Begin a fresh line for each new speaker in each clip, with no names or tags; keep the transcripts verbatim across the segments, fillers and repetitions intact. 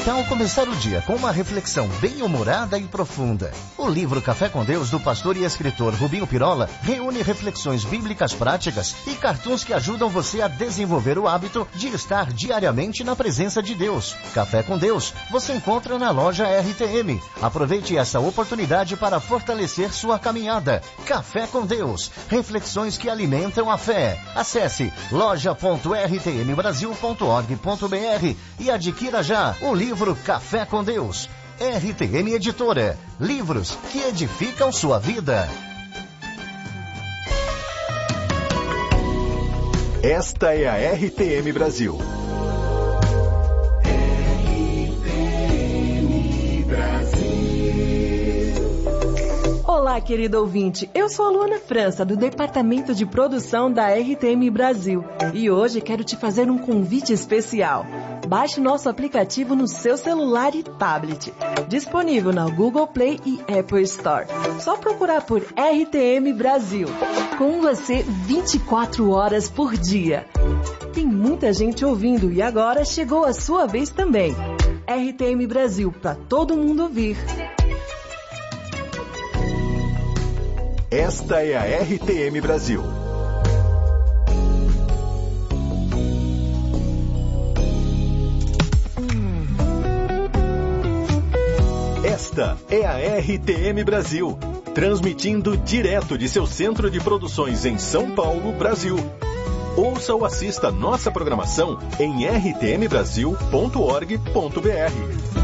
tal começar o dia com uma reflexão bem-humorada e profunda? O livro Café com Deus, do pastor e escritor Rubinho Pirola, reúne reflexões bíblicas práticas e cartoons que ajudam você a desenvolver o hábito de estar diariamente na presença de Deus. Café com Deus você encontra na loja R T M. Aproveite essa oportunidade para fortalecer sua caminhada. Café com Deus, reflexões que alimentam a fé. Acesse loja ponto r t m brasil ponto org ponto b r e adquira já o livro Café com Deus. R T M Editora. Livros que edificam sua vida.
Esta é a R T M Brasil.
R T M Brasil.
Olá, querido ouvinte. Eu sou a Luana França, do Departamento de Produção da R T M Brasil. E hoje quero te fazer um convite especial. Baixe nosso aplicativo no seu celular e tablet. Disponível na Google Play e Apple Store. Só procurar por R T M Brasil. Com você vinte e quatro horas por dia. Tem muita gente ouvindo e agora chegou a sua vez também. R T M Brasil, para todo mundo ouvir.
Esta é a R T M Brasil. Esta é a R T M Brasil, transmitindo direto de seu centro de produções em São Paulo, Brasil. Ouça ou assista nossa programação em r t m brasil ponto org ponto b r.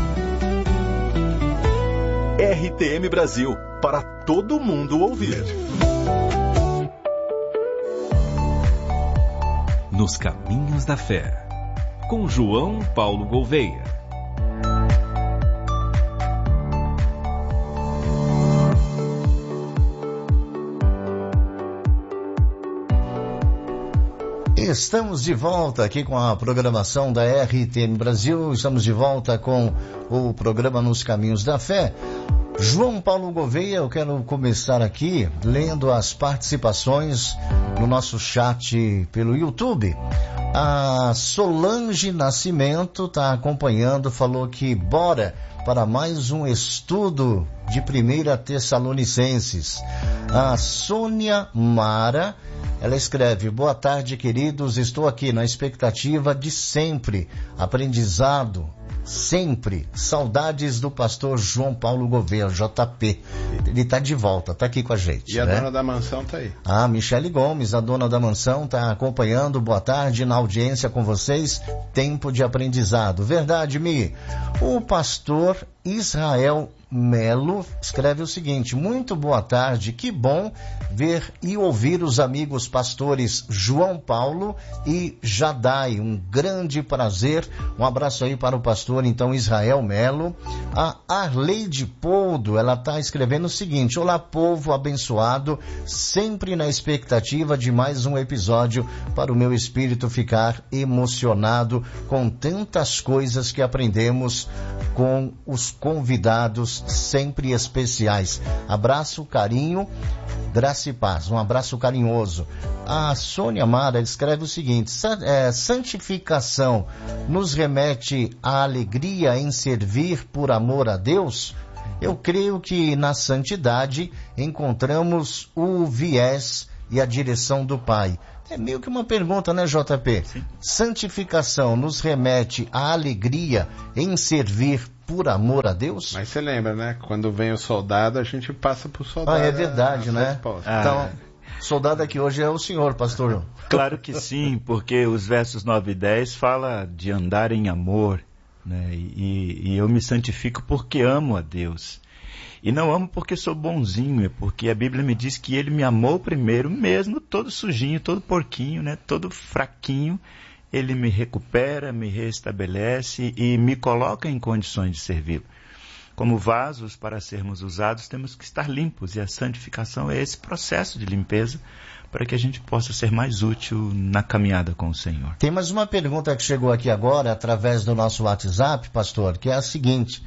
R T M Brasil, para todo mundo ouvir.
Nos Caminhos da Fé, com João Paulo Gouveia.
Estamos de volta aqui com a programação da R T M Brasil. Estamos de volta com o programa Nos Caminhos da Fé. João Paulo Gouveia, eu quero começar aqui lendo as participações no nosso chat pelo YouTube. A Solange Nascimento está acompanhando, falou que bora para mais um estudo de primeira Tessalonicenses. A Sônia Mara, ela escreve: boa tarde, queridos, estou aqui na expectativa de sempre, aprendizado, sempre, saudades do pastor João Paulo Gouveia, J P. Ele está de volta, está aqui com a gente.
E a
né?
dona da mansão está aí.
A Michele Gomes, a dona da mansão, está acompanhando. Boa tarde, na audiência com vocês, tempo de aprendizado. Verdade, Mi. O pastor Israel Melo escreve o seguinte: muito boa tarde, que bom ver e ouvir os amigos pastores João Paulo e Jadai, um grande prazer. Um abraço aí para o pastor então Israel Melo. A Arleide Poldo, ela está escrevendo o seguinte: olá, povo abençoado, sempre na expectativa de mais um episódio para o meu espírito ficar emocionado com tantas coisas que aprendemos com os convidados sempre especiais. Abraço, carinho, graça e paz. Um abraço carinhoso. A Sônia Mara escreve o seguinte: santificação nos remete à alegria em servir por amor a Deus? Eu creio que na santidade encontramos o viés e a direção do Pai. É meio que uma pergunta, né, J P? Sim. Santificação nos remete à alegria em servir por amor a Deus?
Mas você lembra, né? Quando vem o soldado, a gente passa pro soldado.
Ah, é verdade, né?
Ah,
então, soldado aqui hoje é o senhor, pastor.
Claro que sim, porque os versos nove e dez fala de andar em amor, né? E, e eu me santifico porque amo a Deus. E não amo porque sou bonzinho, é porque a Bíblia me diz que ele me amou primeiro, mesmo todo sujinho, todo porquinho, né? Todo fraquinho. Ele me recupera, me restabelece e me coloca em condições de servi-lo. Como vasos para sermos usados, temos que estar limpos, e a santificação é esse processo de limpeza para que a gente possa ser mais útil na caminhada com o Senhor.
Tem mais uma pergunta que chegou aqui agora, através do nosso WhatsApp, pastor, que é a seguinte: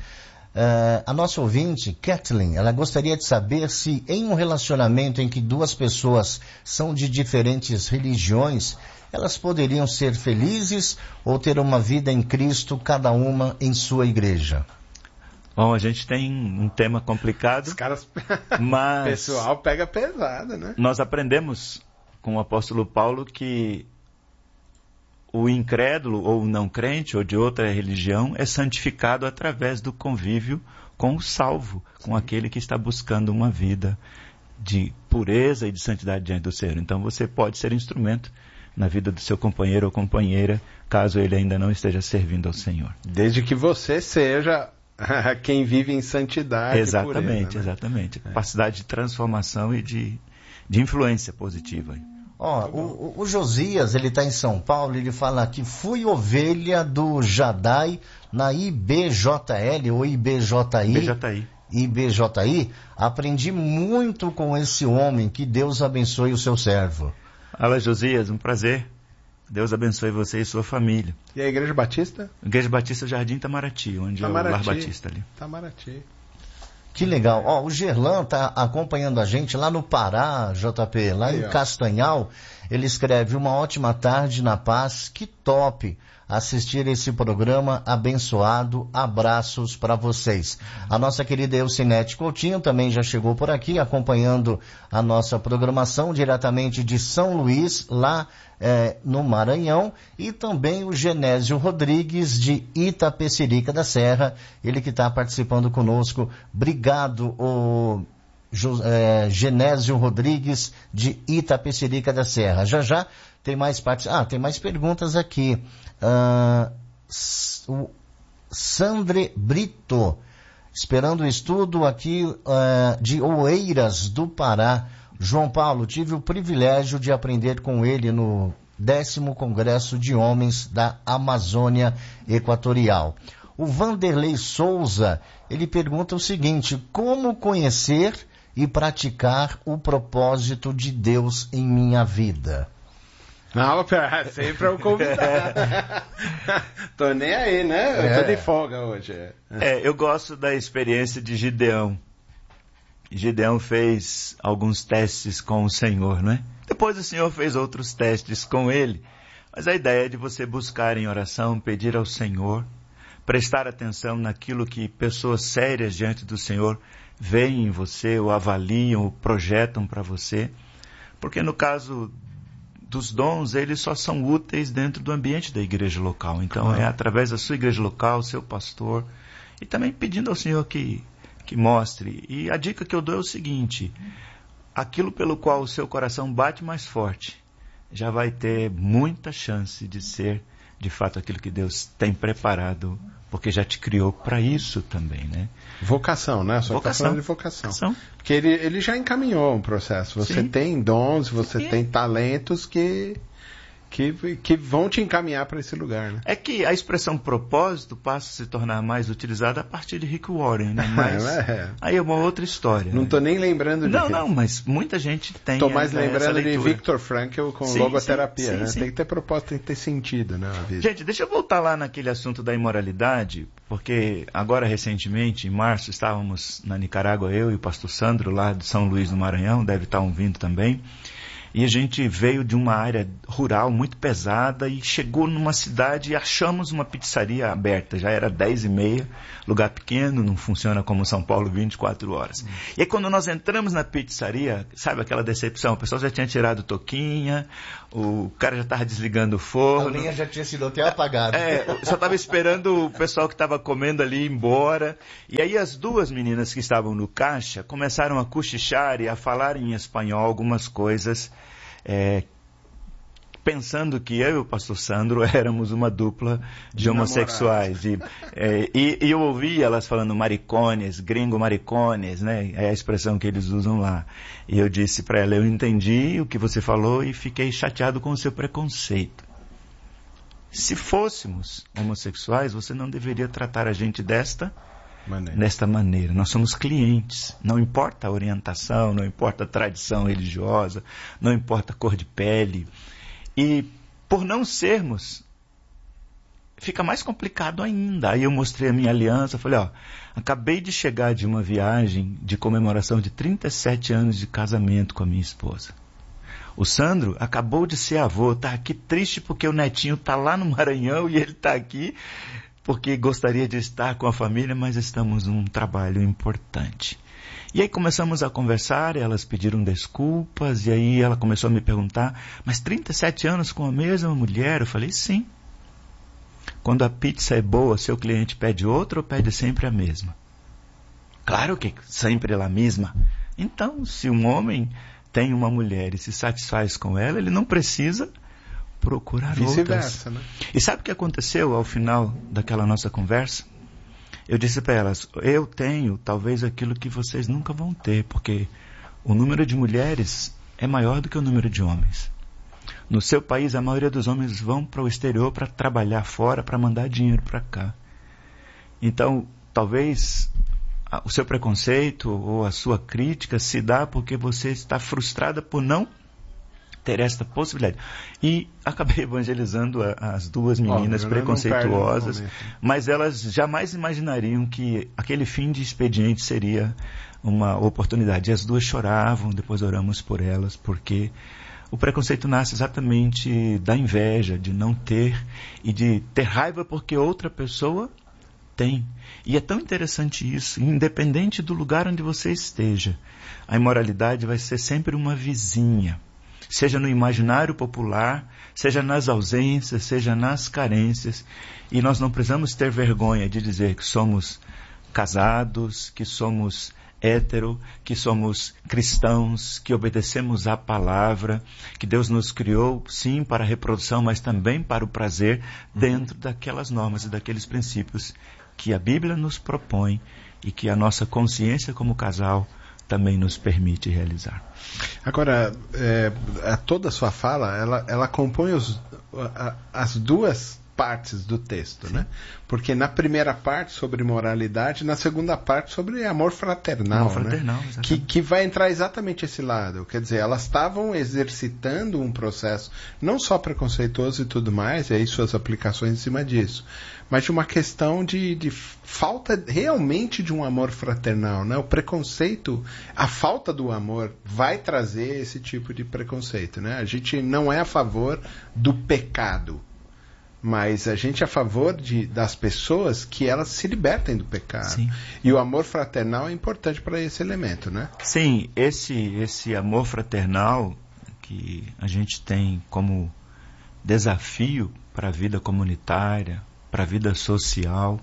uh, a nossa ouvinte, Kathleen, ela gostaria de saber se em um relacionamento em que duas pessoas são de diferentes religiões, elas poderiam ser felizes ou ter uma vida em Cristo, cada uma em sua igreja?
Bom, a gente tem um tema complicado.
Os caras,
mas
o pessoal pega pesado, né?
Nós aprendemos com o apóstolo Paulo que o incrédulo ou o não crente ou de outra religião é santificado através do convívio com o salvo, com aquele que está buscando uma vida de pureza e de santidade diante do Senhor. Então você pode ser instrumento na vida do seu companheiro ou companheira, caso ele ainda não esteja servindo ao Senhor.
Desde que você seja quem vive em santidade.
Exatamente,
pureza, né?
exatamente.
É.
Capacidade de transformação e de, de influência positiva.
Ó, o, o Josias, ele está em São Paulo, ele fala que fui ovelha do Jadai na I B J L ou I B J I.
B J I.
I B J I. Aprendi muito com esse homem, que Deus abençoe o seu servo.
Fala, Josias, um prazer. Deus abençoe você e sua família.
E a Igreja Batista?
Igreja Batista Jardim Itamaraty, onde
Itamaraty.
é o Lar Batista ali.
Itamaraty.
Que legal. Ó, o Gerlan tá acompanhando a gente lá no Pará, J P, lá
Aí,
em
ó.
Castanhal. Ele escreve: uma ótima tarde na paz, que top assistir esse programa abençoado. Abraços para vocês. A nossa querida Elcinete Coutinho também já chegou por aqui, acompanhando a nossa programação diretamente de São Luís, lá é, no Maranhão, e também o Genésio Rodrigues de Itapecerica da Serra, ele que está participando conosco. Obrigado, o é, Genésio Rodrigues de Itapecerica da Serra. Já já tem mais partes. Ah, tem mais perguntas aqui. Uh, o Sandre Brito, esperando o estudo aqui uh, de Oeiras do Pará. João Paulo, tive o privilégio de aprender com ele no décimo Congresso de Homens da Amazônia Equatorial. O Vanderlei Souza, ele pergunta o seguinte: como conhecer e praticar o propósito de Deus em minha vida?
Não, pera, sempre é o convidado. Tô nem aí, né? Eu
É.
tô de folga hoje.
É, eu gosto da experiência de Gideão. Gideão fez alguns testes com o Senhor, né? Depois o Senhor fez outros testes com ele. Mas a ideia é de você buscar em oração, pedir ao Senhor, prestar atenção naquilo que pessoas sérias diante do Senhor veem em você, ou avaliam, ou projetam para você. Porque no caso dos dons, eles só são úteis dentro do ambiente da igreja local. Então
Claro.
é através da sua igreja local, seu pastor, e também pedindo ao Senhor que, que mostre. E a dica que eu dou é o seguinte: aquilo pelo qual o seu coração bate mais forte, já vai ter muita chance de ser, de fato, aquilo que Deus tem preparado, porque já te criou para isso também, né?
Vocação, né? Só
Vocação.
tá falando de vocação.
Vocação.
Porque ele, ele já encaminhou um processo. Você
Sim.
tem dons, você
Sim.
tem talentos que, que, que vão te encaminhar para esse lugar, né?
É que a expressão propósito passa a se tornar mais utilizada a partir de Rick Warren, né? Mas
É.
aí é uma outra história.
Não
né?
tô nem lembrando de
Não, não, mas muita gente tem
Tô mais
essa- essa
lembrando de
leitura.
Viktor Frankl com
Sim,
logoterapia,
sim, sim,
né?
sim.
Tem que ter propósito, tem que ter sentido, né? A vida.
Gente, deixa eu voltar lá naquele assunto da imoralidade, porque agora recentemente, em março, estávamos na Nicarágua, eu e o pastor Sandro, lá de São Luís do Maranhão, deve estar ouvindo também, e a gente veio de uma área rural muito pesada e chegou numa cidade e achamos uma pizzaria aberta, já era dez e meia, lugar pequeno, não funciona como São Paulo vinte e quatro horas. Hum. E aí quando nós entramos na pizzaria, sabe aquela decepção, o pessoal já tinha tirado toquinha, o cara já estava desligando o forno.
A linha já tinha sido até apagada.
É, eu só estava esperando o pessoal que estava comendo ali ir embora. E aí as duas meninas que estavam no caixa começaram a cochichar e a falar em espanhol algumas coisas, é, pensando que eu e o pastor Sandro éramos uma dupla de, de homossexuais. E, é, e, e eu ouvi elas falando maricones, gringo maricones, né? É a expressão que eles usam lá. E eu disse para ela: eu entendi o que você falou e fiquei chateado com o seu preconceito. Se fôssemos homossexuais, você não deveria tratar a gente desta maneira. desta maneira. Nós somos clientes. Não importa a orientação, não importa a tradição religiosa, não importa a cor de pele. E por não sermos, fica mais complicado ainda. Aí eu mostrei a minha aliança, falei, ó, acabei de chegar de uma viagem de comemoração de trinta e sete anos de casamento com a minha esposa. O Sandro acabou de ser avô, está aqui triste porque o netinho está lá no Maranhão e ele está aqui porque gostaria de estar com a família, mas estamos num trabalho importante. E aí começamos a conversar, elas pediram desculpas, e aí ela começou a me perguntar, mas trinta e sete anos com a mesma mulher? Eu falei, sim. Quando a pizza é boa, seu cliente pede outra ou pede sempre a mesma? Claro que sempre a mesma. Então, se um homem tem uma mulher e se satisfaz com ela, ele não precisa procurar outras.
Vice-versa, né?
E sabe o que aconteceu ao final daquela nossa conversa? Eu disse para elas, eu tenho talvez aquilo que vocês nunca vão ter, porque o número de mulheres é maior do que o número de homens. No seu país, a maioria dos homens vão para o exterior para trabalhar fora, para mandar dinheiro para cá. Então, talvez o seu preconceito ou a sua crítica se dá porque você está frustrada por não ter esta possibilidade. E acabei evangelizando a, as duas meninas oh, preconceituosas, mas elas jamais imaginariam que aquele fim de expediente seria uma oportunidade. E as duas choravam, depois oramos por elas, porque o preconceito nasce exatamente da inveja, de não ter, e de ter raiva porque outra pessoa tem. E é tão interessante isso, independente do lugar onde você esteja, a imoralidade vai ser sempre uma vizinha. Seja no imaginário popular, seja nas ausências, seja nas carências. E nós não precisamos ter vergonha de dizer que somos casados, que somos hétero, que somos cristãos, que obedecemos à palavra, que Deus nos criou, sim, para a reprodução, mas também para o prazer, dentro daquelas normas e daqueles princípios que a Bíblia nos propõe e que a nossa consciência como casal também nos permite realizar.
Agora, é, a toda a sua fala, ela, ela compõe os, a, as duas partes do texto, né? Porque na primeira parte sobre moralidade, na segunda parte sobre amor fraternal,
amor fraternal,
né? que, que vai entrar exatamente esse lado. Quer dizer, elas estavam exercitando um processo não só preconceituoso e tudo mais, e aí suas aplicações em cima disso, mas de uma questão de, de falta realmente de um amor fraternal, né? O preconceito, a falta do amor vai trazer esse tipo de preconceito, né? A gente não é a favor do pecado, mas a gente é a favor de, das pessoas que elas se libertem do pecado.
Sim.
E o amor fraternal é importante para esse elemento, né?
Sim, esse, esse amor fraternal que a gente tem como desafio para a vida comunitária, para a vida social,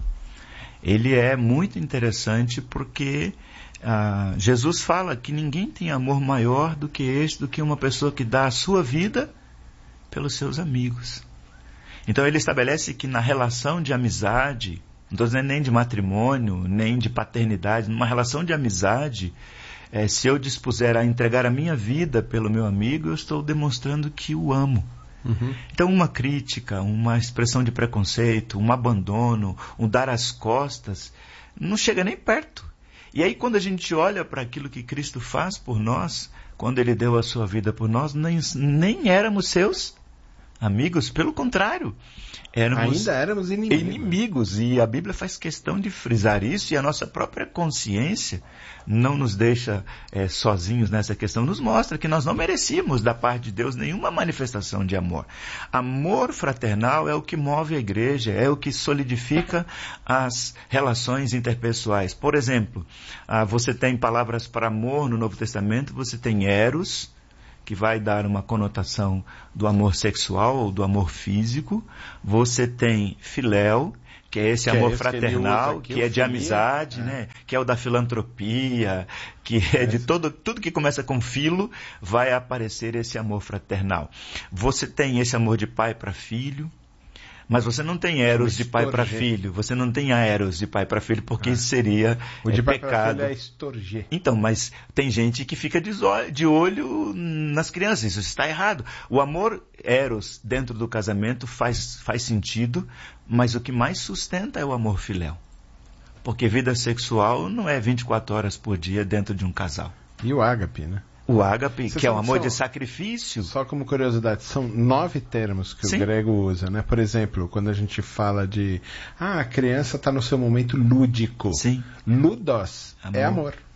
ele é muito interessante porque ah, Jesus fala que ninguém tem amor maior do que este, do que uma pessoa que dá a sua vida pelos seus amigos. Então ele estabelece que na relação de amizade, não estou dizendo nem de matrimônio, nem de paternidade, numa relação de amizade, é, se eu dispuser a entregar a minha vida pelo meu amigo, eu estou demonstrando que o amo. Uhum. Então uma crítica, uma expressão de preconceito, um abandono, um dar as costas, não chega nem perto. E aí quando a gente olha para aquilo que Cristo faz por nós, quando Ele deu a sua vida por nós, nem, nem éramos seus amigos, pelo contrário, éramos
ainda éramos inimigos.
inimigos. E a Bíblia faz questão de frisar isso, e a nossa própria consciência não nos deixa é, sozinhos nessa questão, nos mostra que nós não merecíamos da parte de Deus nenhuma manifestação de amor. Amor fraternal é o que move a igreja, é o que solidifica as relações interpessoais. Por exemplo, ah, você tem palavras para amor no Novo Testamento, você tem eros, que vai dar uma conotação do amor sexual ou do amor físico. Você tem filéu, que é esse que amor é esse fraternal, que, que é de amizade, é. né? Que é o da filantropia, que é, é de todo, tudo que começa com filo, vai aparecer esse amor fraternal. Você tem esse amor de pai para filho, mas você não tem eros de pai para filho, você não tem eros de pai para filho, porque ah. isso seria
o de
é,
pai
pecado.
Filho é estorger.
Então, mas tem gente que fica de olho nas crianças, isso está errado. O amor eros dentro do casamento faz, faz sentido, mas o que mais sustenta é o amor filéu. Porque vida sexual não é vinte e quatro horas por dia dentro de um casal.
E o ágape, né?
O ágape,
Você
que é o amor
são,
de sacrifício.
Só como curiosidade, são nove termos que Sim. o grego usa, né? Por exemplo, quando a gente fala de ah, a criança está no seu momento lúdico.
Sim.
Ludos
amor.
é amor.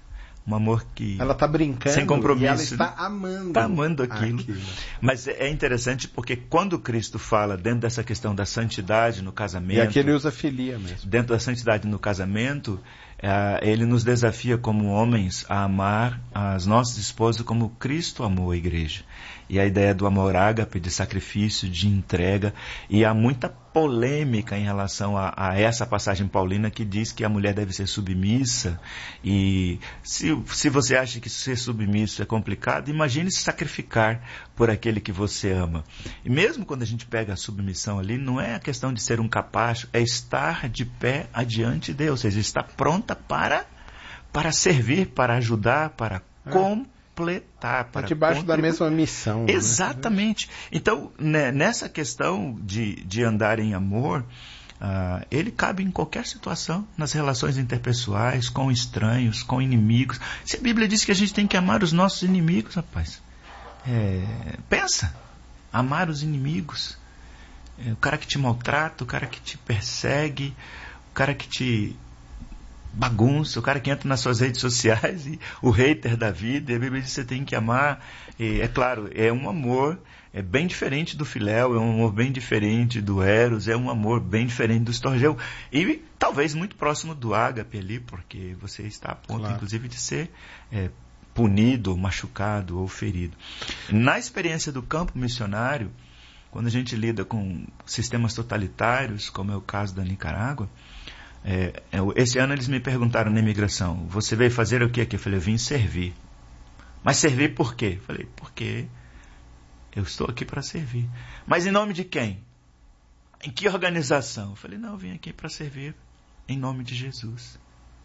Um amor que...
Ela está brincando
sem compromisso,
e ela está amando.
Está amando aquilo.
aquilo.
Mas é interessante porque quando Cristo fala dentro dessa questão da santidade no casamento...
E aqui ele usa filia mesmo.
Dentro da santidade no casamento, uh, ele nos desafia como homens a amar as nossas esposas como Cristo amou a igreja. E a ideia do amor ágape, de sacrifício, de entrega. E há muita polêmica em relação a, a essa passagem paulina que diz que a mulher deve ser submissa. E se, se você acha que ser submisso é complicado, imagine se sacrificar por aquele que você ama. E mesmo quando a gente pega a submissão ali, não é a questão de ser um capacho, é estar de pé adiante de Deus. Ou seja, estar pronta para, para servir, para ajudar, para é. completar. Para
é debaixo
contribuir.
da mesma missão.
Exatamente. Né? Então, né, nessa questão de, de andar em amor, uh, ele cabe em qualquer situação, nas relações interpessoais, com estranhos, com inimigos. Se a Bíblia diz que a gente tem que amar os nossos inimigos, rapaz, é, pensa, amar os inimigos. É, o cara que te maltrata, o cara que te persegue, o cara que te bagunça, o cara que entra nas suas redes sociais, e o hater da vida, e a Bíblia diz que você tem que amar. E, é claro, é um amor é bem diferente do filéu, é um amor bem diferente do eros, é um amor bem diferente do storgeu, e talvez muito próximo do ágape ali, porque você está a ponto, claro, inclusive, de ser é, punido, machucado ou ferido. Na experiência do campo missionário, quando a gente lida com sistemas totalitários, como é o caso da Nicarágua, É, esse ano eles me perguntaram na imigração, você veio fazer o que aqui? Eu falei, eu vim servir. Mas servir por quê? Eu falei, porque eu estou aqui para servir. Mas em nome de quem? Em que organização? Eu falei, não, eu vim aqui para servir em nome de Jesus.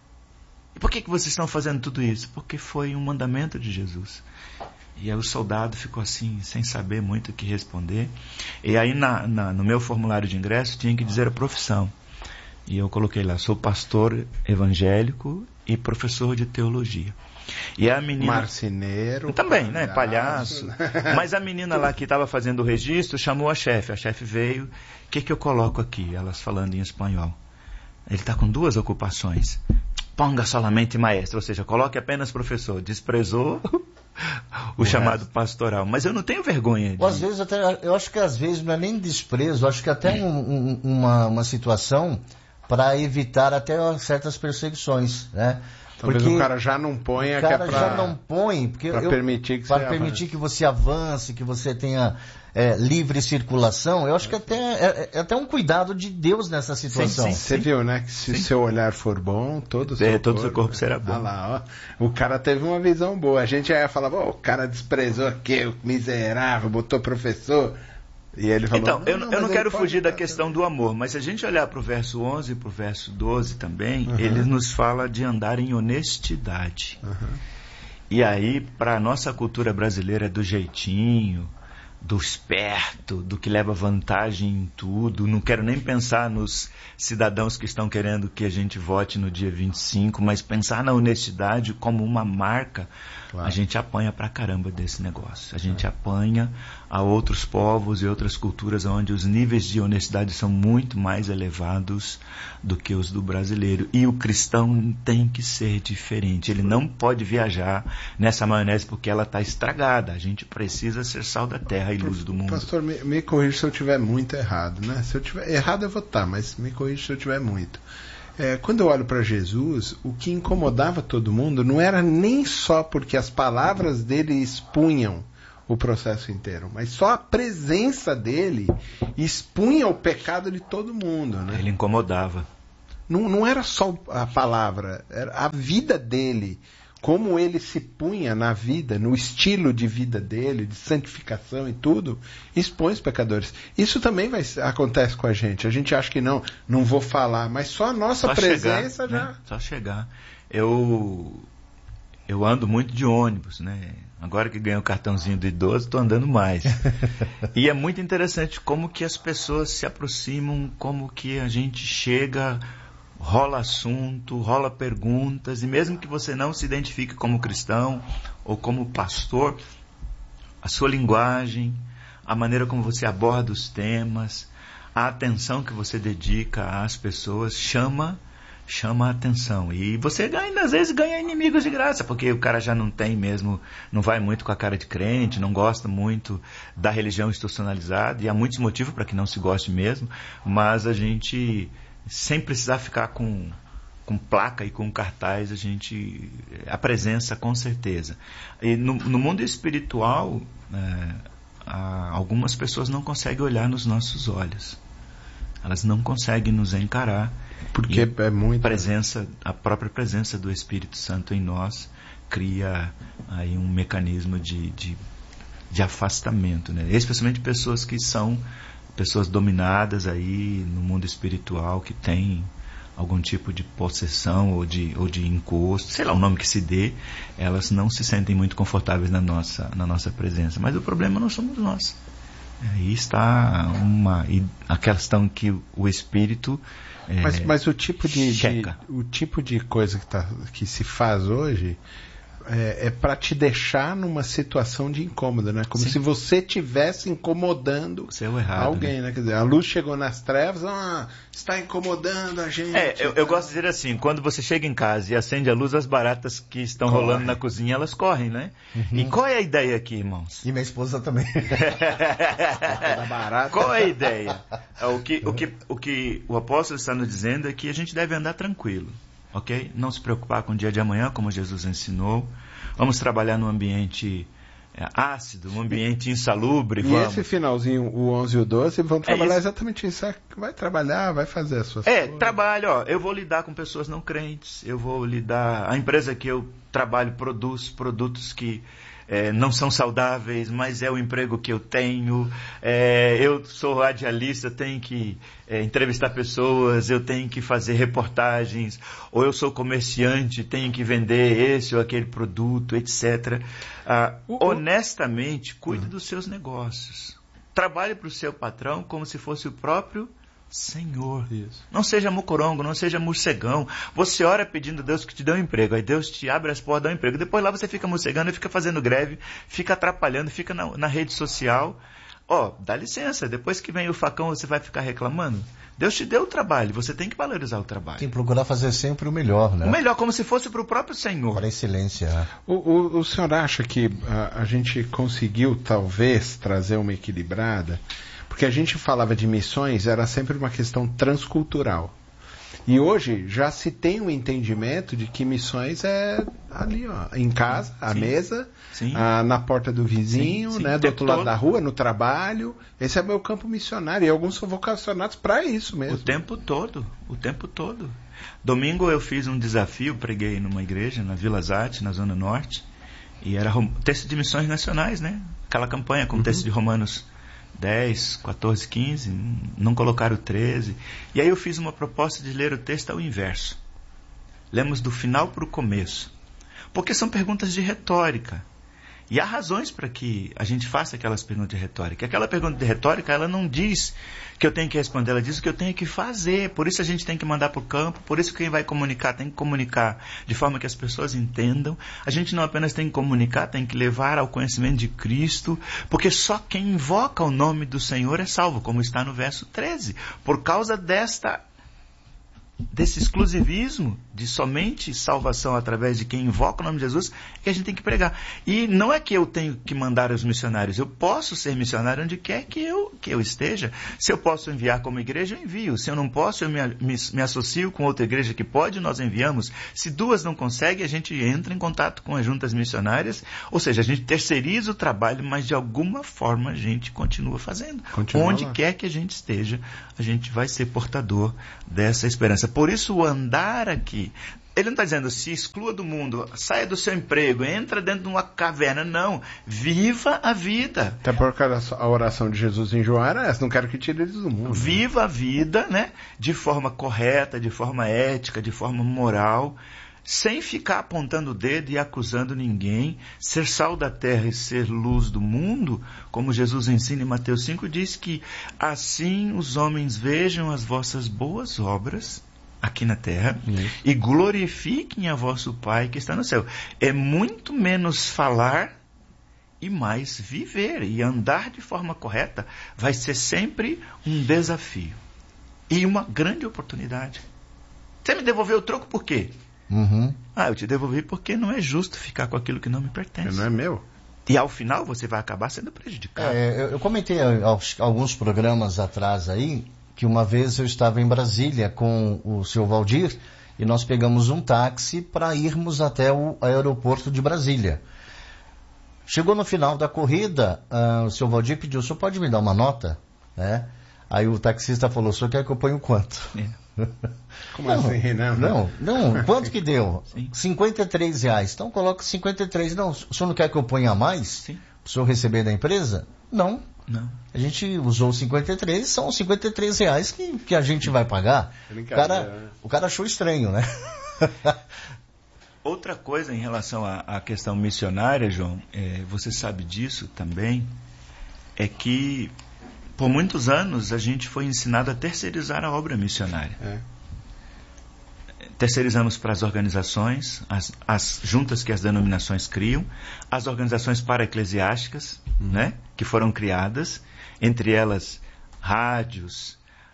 E por que, que vocês estão fazendo tudo isso? Porque foi um mandamento de Jesus. E aí o soldado ficou assim, sem saber muito o que responder. E aí na, na, no meu formulário de ingresso tinha que dizer a profissão. E eu coloquei lá, sou pastor evangélico e professor de teologia. E a menina...
Marceneiro.
Também, né? Palhaço. Mas a menina lá que estava fazendo o registro chamou a chefe. A chefe veio, o que, que eu coloco aqui? Elas falando em espanhol. Ele está com duas ocupações. Ponga solamente maestro, ou seja, coloque apenas professor. Desprezou o, o chamado resto. Pastoral. Mas eu não tenho vergonha de...
Às vezes, até, eu acho que às vezes não é nem desprezo, acho que até um, um, uma, uma situação para evitar até certas perseguições, né?
Talvez porque o cara já não põe,
o cara
que é pra,
já não põe, porque
para permitir, que,
pra
você
permitir
avance.
que você avance, que você tenha é, livre circulação. Eu acho que até é, é até um cuidado de Deus nessa situação.
Sim, sim,
você
sim.
viu, né? Que se o seu olhar for bom, todo o seu
é,
corpo,
todo seu corpo será bom.
Olha lá, ó. O cara teve uma visão boa. A gente ia falar, oh, o cara desprezou aqui, o miserável, botou professor. E ele falou,
então,
não,
eu
não,
eu não quero
pode
fugir da
fazer.
questão do amor, mas se a gente olhar para o verso onze e para o verso doze também,
Uhum.
ele nos fala de andar em honestidade.
Uhum.
E aí, para a nossa cultura brasileira, é do jeitinho, do esperto, do que leva vantagem em tudo. Não quero nem pensar nos cidadãos que estão querendo que a gente vote no dia vinte e cinco, mas pensar na honestidade como uma marca, claro. A gente apanha pra caramba desse negócio. A gente é. apanha a outros povos e outras culturas onde os níveis de honestidade são muito mais elevados do que os do brasileiro. E o cristão tem que ser diferente. Ele não pode viajar nessa maionese porque ela está estragada. A gente precisa ser sal da terra e luz do mundo.
Pastor, me, me corrija se eu estiver muito errado, né? Se eu tiver errado eu vou estar, mas me corrija se eu estiver muito. É, quando eu olho para Jesus, o que incomodava todo mundo não era nem só porque as palavras dele expunham o processo inteiro, mas só a presença dele expunha o pecado de todo mundo, né?
Ele incomodava.
Não, não era só a palavra, era a vida dele, como ele se punha na vida, no estilo de vida dele, de santificação e tudo, expõe os pecadores. Isso também vai, acontece com a gente. A gente acha que não, não vou falar, mas só a nossa
só
presença
chegar,
já...
Né? Só chegar. Eu, eu ando muito de ônibus, né? Agora que ganhei o cartãozinho do idoso, estou andando mais. E é muito interessante como que as pessoas se aproximam, como que a gente chega... rola assunto, rola perguntas, e mesmo que você não se identifique como cristão ou como pastor, a sua linguagem, a maneira como você aborda os temas, a atenção que você dedica às pessoas chama, chama a atenção. E você ganha, às vezes ganha inimigos de graça, porque o cara já não tem mesmo, não vai muito com a cara de crente, não gosta muito da religião institucionalizada, e há muitos motivos para que não se goste mesmo, mas a gente, sem precisar ficar com, com placa e com cartaz, a gente, a presença com certeza. E no, no mundo espiritual, é, há, algumas pessoas não conseguem olhar nos nossos olhos. Elas não conseguem nos encarar.
Porque
e
é muito...
presença, a própria presença do Espírito Santo em nós cria aí um mecanismo de, de, de afastamento, né? Especialmente pessoas que são pessoas dominadas aí no mundo espiritual, que têm algum tipo de possessão ou de, ou de encosto, sei lá o nome que se dê, elas não se sentem muito confortáveis na nossa, na nossa presença. Mas o problema não somos nós. Aí está uma, a questão que o Espírito é,
mas, mas o tipo de, de
checa.
o tipo de coisa que, tá, que se faz hoje é, é para te deixar numa situação de incômodo, né? Como Sim. se você estivesse incomodando
você é o errado,
alguém, né? Quer dizer, a luz chegou nas trevas, ah, está incomodando a gente.
É, eu, eu gosto de dizer assim, quando você chega em casa e acende a luz, as baratas que estão Corre. rolando na cozinha, elas correm, né? Uhum. E qual é a ideia aqui, irmãos?
E minha esposa também.
Qual é a ideia? O que, o, que, o que o apóstolo está nos dizendo é que a gente deve andar tranquilo. Ok? Não se preocupar com o dia de amanhã, como Jesus ensinou. Vamos trabalhar num ambiente é, ácido, um ambiente insalubre.
E
vamos.
Esse finalzinho, o onze e o doze, vão trabalhar
é
exatamente isso. Vai trabalhar, vai fazer as suas
É,
coisas.
trabalho, ó. Eu vou lidar com pessoas não crentes. Eu vou lidar... A empresa que eu trabalho produz produtos que... É, não são saudáveis, mas é o emprego que eu tenho. É, eu sou radialista, tenho que é, entrevistar pessoas, eu tenho que fazer reportagens, ou eu sou comerciante, tenho que vender esse ou aquele produto, etcétera. Ah, honestamente, cuide dos seus negócios. Trabalhe para o seu patrão como se fosse o próprio Senhor. Isso. Não seja mucorongo, não seja morcegão. Você ora pedindo a Deus que te dê um emprego, aí Deus te abre as portas, dá um emprego. Depois lá você fica morcegando, fica fazendo greve, fica atrapalhando, fica na, na rede social. Ó, oh, dá licença, depois que vem o facão você vai ficar reclamando. Deus te deu o trabalho, você tem que valorizar o trabalho.
Tem que procurar fazer sempre o melhor, né?
O melhor, como se fosse para o próprio Senhor.
Para a excelência.
O, o, o senhor acha que a, a gente conseguiu talvez trazer uma equilibrada? Porque a gente falava de missões, era sempre uma questão transcultural. E hoje já se tem um entendimento de que missões é ali, ó, em casa, à sim. mesa, sim. A, na porta do vizinho, sim, sim. né, do outro lado todo. da rua, no trabalho. Esse é o meu campo missionário. E alguns são vocacionados para isso mesmo.
O tempo todo, o tempo todo. Domingo eu fiz um desafio, preguei numa igreja, na Vila Zate, na Zona Norte, e era texto de missões nacionais, né? Aquela campanha com uhum. texto de Romanos dez, quatorze, quinze, não colocaram o treze. E aí eu fiz uma proposta de ler o texto ao inverso. Lemos do final para o começo. Porque são perguntas de retórica. E há razões para que a gente faça aquelas perguntas de retórica. Aquela pergunta de retórica, ela não diz que eu tenho que responder, ela diz o que eu tenho que fazer. Por isso a gente tem que mandar para o campo, por isso quem vai comunicar tem que comunicar de forma que as pessoas entendam. A gente não apenas tem que comunicar, tem que levar ao conhecimento de Cristo, porque só quem invoca o nome do Senhor é salvo, como está no verso treze. Por causa desta desse exclusivismo de somente salvação através de quem invoca o nome de Jesus, que a gente tem que pregar. E não é que eu tenho que mandar os missionários, eu posso ser missionário onde quer que eu, que eu esteja. Se eu posso enviar como igreja, eu envio. Se eu não posso, eu me, me, me associo com outra igreja que pode, nós enviamos. Se duas não conseguem, a gente entra em contato com as juntas missionárias, ou seja, a gente terceiriza o trabalho, mas de alguma forma a gente continua fazendo. Continua onde lá. Quer que a gente esteja, a gente vai ser portador dessa esperança. Por isso o andar aqui, ele não está dizendo se exclua do mundo, saia do seu emprego, entra dentro de uma caverna, não, viva a vida.
Até porque a oração de Jesus em João era essa, não quero que tire eles do mundo.
Viva a vida, né, de forma correta, de forma ética, de forma moral, sem ficar apontando o dedo e acusando ninguém, ser sal da terra e ser luz do mundo, como Jesus ensina em Mateus cinco, diz que assim os homens vejam as vossas boas obras aqui na terra, isso. E glorifiquem a vosso Pai que está no céu. É muito menos falar e mais viver. E andar de forma correta vai ser sempre um desafio. E uma grande oportunidade. Você me devolveu o troco por quê?
Uhum.
Ah, eu te devolvi porque não é justo ficar com aquilo que não me pertence.
Não é meu.
E ao final você vai acabar sendo prejudicado.
É, eu, eu comentei aos, alguns programas atrás aí, que uma vez eu estava em Brasília com o senhor Valdir, e nós pegamos um táxi para irmos até o aeroporto de Brasília. Chegou no final da corrida, uh, o senhor Valdir pediu, o senhor pode me dar uma nota? Né? Aí o taxista falou, o senhor quer que eu ponha o quanto?
É.
Como
não,
assim, não?
Não, não, quanto que deu?
Sim.
cinquenta e três reais. Então coloca cinquenta e três. Não, o senhor não quer que eu ponha mais?
Sim.
O senhor receber da empresa? Não.
Não.
A gente usou cinquenta e três, são cinquenta e três reais que, que a gente vai pagar. O cara, o cara achou estranho, né?
Outra coisa em relação à, à questão missionária, João, é, você sabe disso também, é que por muitos anos a gente foi ensinado a terceirizar a obra missionária.
É.
Terceirizamos para as organizações, as, as juntas que as denominações criam, as organizações para-eclesiásticas, uhum. né, que foram criadas, entre elas rádios,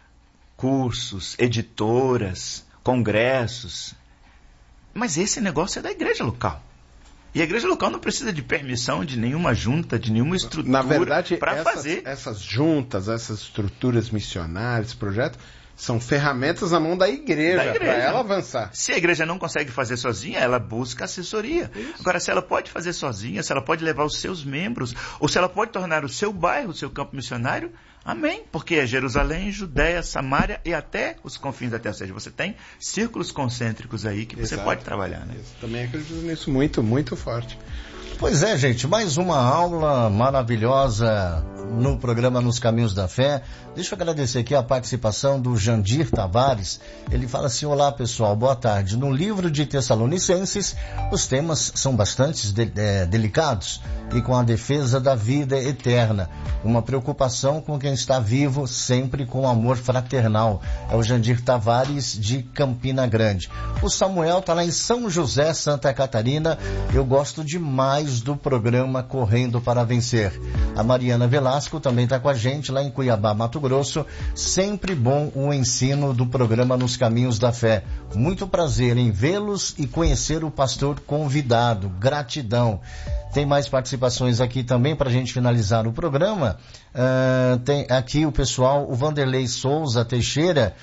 cursos, editoras, congressos. Mas esse negócio é da igreja local. E a igreja local não precisa de permissão de nenhuma junta, de nenhuma estrutura
Na verdade,
para
essas,
fazer.
essas juntas, essas estruturas missionárias, projetos, são ferramentas na mão da igreja, para ela avançar.
Se a igreja não consegue fazer sozinha, ela busca assessoria. Isso. Agora, se ela pode fazer sozinha, se ela pode levar os seus membros, ou se ela pode tornar o seu bairro, o seu campo missionário, amém. Porque é Jerusalém, Judéia, Samária e até os confins da terra. Ou seja, você tem círculos concêntricos aí que você
Exato.
pode trabalhar. Né?
Isso. Também acredito nisso muito, muito forte.
Pois é, gente, mais uma aula maravilhosa no programa Nos Caminhos da Fé. Deixa eu agradecer aqui a participação do Jandir Tavares. Ele fala assim, olá pessoal, boa tarde. No livro de Tessalonicenses, os temas são bastante de, é, delicados e com a defesa da vida eterna. Uma preocupação com quem está vivo, sempre com amor fraternal. É o Jandir Tavares de Campina Grande. O Samuel está lá em São José, Santa Catarina. Eu gosto demais do programa Correndo para Vencer. A Mariana Velasco também está com a gente lá em Cuiabá, Mato Grosso. Sempre bom o ensino do programa Nos Caminhos da Fé. Muito prazer em vê-los e conhecer o pastor convidado. Gratidão. Tem mais participações aqui também para a gente finalizar o programa. Uh, tem aqui o pessoal, o Vanderlei Souza Teixeira.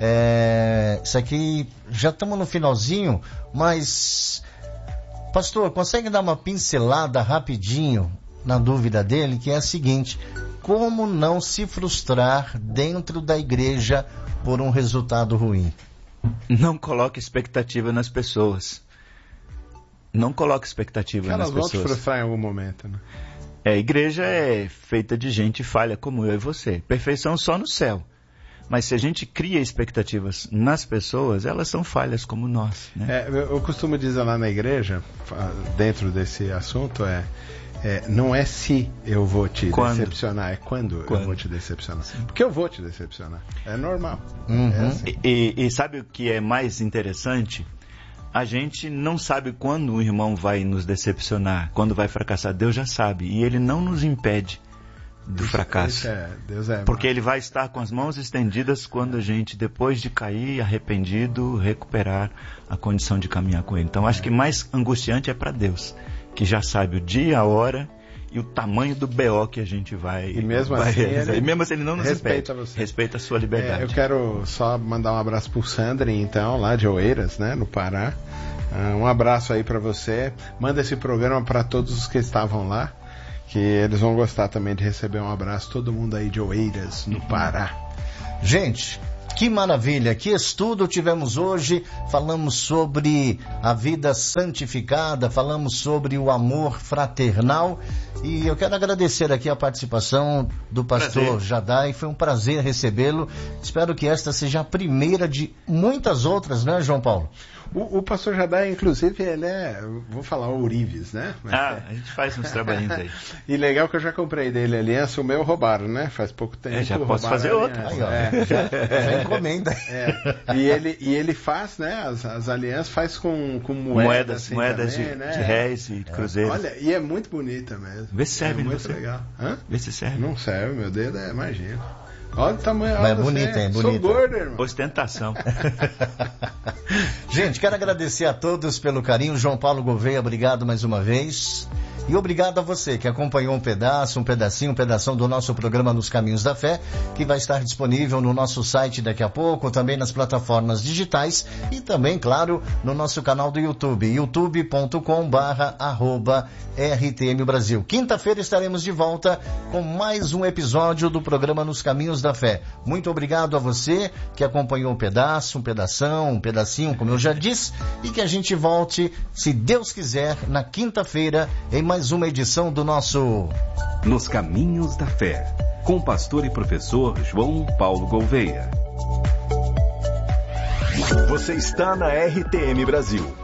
É, isso aqui, já estamos no finalzinho, mas... Pastor, consegue dar uma pincelada rapidinho na dúvida dele, que é a seguinte: como não se frustrar dentro da igreja por um resultado ruim?
Não coloque expectativa nas pessoas. Não coloque expectativa
Elas
nas pessoas.
Elas vão te frustrar em algum momento, né?
É, a igreja é feita de gente falha como eu e você. Perfeição só no céu. Mas se a gente cria expectativas nas pessoas, elas são falhas como nós. Né?
É, eu, eu costumo dizer lá na igreja, dentro desse assunto, é, é não é se eu vou te quando? decepcionar, é quando, quando eu vou te decepcionar. Sim. Porque eu vou te decepcionar. É normal.
Uhum.
É assim.
e, e, e sabe o que é mais interessante? A gente não sabe quando o irmão vai nos decepcionar, quando vai fracassar. Deus já sabe. E Ele não nos impede do
Isso,
fracasso.
É, Deus é,
porque Ele vai estar com as mãos estendidas quando a gente, depois de cair, arrependido, recuperar a condição de caminhar com Ele. Então, acho
é.
que mais angustiante é para Deus, que já sabe o dia, a hora e o tamanho do B O que a gente vai...
E mesmo,
vai
assim,
realizar.
ele
e mesmo assim, Ele não nos
respeita
impede.
Você.
Respeita a sua liberdade.
É, eu quero só mandar um abraço pro Sandri, então, lá de Oeiras, né, no Pará. Uh, um abraço aí para você. Manda esse programa para todos os que estavam lá, que eles vão gostar também de receber um abraço, todo mundo aí de Oeiras, no Pará.
Gente, que maravilha, que estudo tivemos hoje. Falamos sobre a vida santificada, falamos sobre o amor fraternal, e eu quero agradecer aqui a participação do pastor prazer. Jadai. Foi um prazer recebê-lo. Espero que esta seja a primeira de muitas outras, né, João Paulo?
O, o pastor Jadai, inclusive, ele é, vou falar ourives, né? Mas
ah,
é.
a gente faz uns trabalhinhos aí.
E legal que eu já comprei dele a aliança, o meu roubaram, né? Faz pouco tempo.
É, já posso fazer outro.
Aí, ó, é. já, já encomenda.
É. E, ele, e ele faz, né? As, as alianças faz com, com moedas.
Moedas,
assim,
moedas
também,
de,
né?
de réis e
é.
cruzeiros.
Olha, e é muito bonita mesmo.
Vê se serve,
é muito
você.
legal. Hã?
Vê se serve.
Não serve, meu dedo é, imagina. Olha o tamanho.
Mas é bonita, hein? Bonita.
Sou gordo, irmão.
Ostentação.
Gente, quero agradecer a todos pelo carinho. João Paulo Gouveia, obrigado mais uma vez. E obrigado a você que acompanhou um pedaço, um pedacinho, um pedação do nosso programa Nos Caminhos da Fé, que vai estar disponível no nosso site daqui a pouco, também nas plataformas digitais e também, claro, no nosso canal do YouTube, youtube ponto com barra arroba R T M Brasil. Quinta-feira estaremos de volta com mais um episódio do programa Nos Caminhos da Fé. Muito obrigado a você que acompanhou um pedaço, um pedação, um pedacinho, como eu já disse, e que a gente volte, se Deus quiser, na quinta-feira, em mais uma edição do nosso
Nos Caminhos da Fé, com o pastor e professor João Paulo Gouveia.
Você está na R T M Brasil.